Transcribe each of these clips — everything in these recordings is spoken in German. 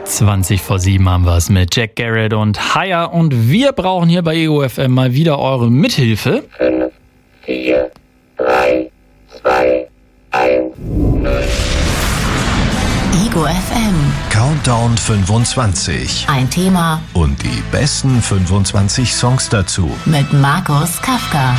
7:20 haben wir es mit Jack Garrett und Haya und wir brauchen hier bei Ego FM mal wieder eure Mithilfe. 5, 4, 3, 2, 1, 0. Ego FM. Countdown 25. Ein Thema Und die besten 25 Songs dazu. mit Markus Kafka.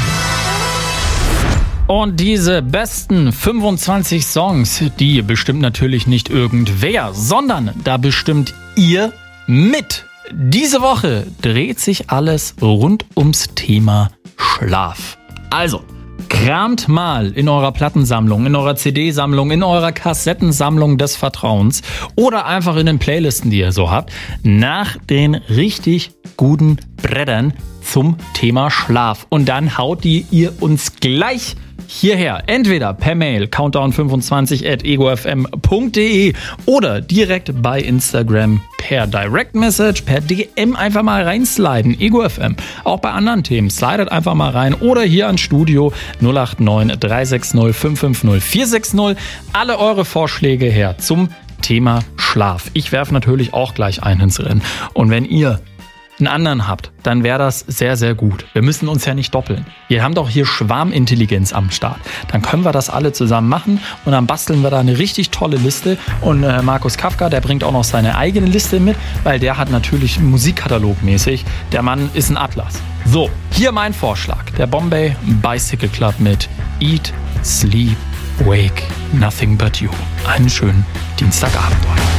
Und diese besten 25 Songs, die bestimmt natürlich nicht irgendwer, sondern da bestimmt ihr mit. Diese Woche dreht sich alles rund ums Thema Schlaf. Also, kramt mal in eurer Plattensammlung, in eurer CD-Sammlung, in eurer Kassettensammlung des Vertrauens oder einfach in den Playlisten, die ihr so habt, nach den richtig guten Brettern zum Thema Schlaf. Und dann haut ihr uns gleich hierher, entweder per Mail countdown25@egofm.de oder direkt bei Instagram per Direct Message, per DM einfach mal reinsliden, EgoFM. Auch bei anderen Themen, slidet einfach mal rein oder hier ans Studio 089 360 550 460. Alle eure Vorschläge her zum Thema Schlaf. Ich werfe natürlich auch gleich einen ins Rennen. Und wenn ihr einen anderen habt, dann wäre das sehr, sehr gut. Wir müssen uns ja nicht doppeln. Wir haben doch hier Schwarmintelligenz am Start. Dann können wir das alle zusammen machen und dann basteln wir da eine richtig tolle Liste. Und Markus Kafka, der bringt auch noch seine eigene Liste mit, weil der hat natürlich Musikkatalogmäßig. Der Mann ist ein Atlas. So, hier mein Vorschlag. Der Bombay Bicycle Club mit Eat, Sleep, Wake, Nothing But You. Einen schönen Dienstagabend euch.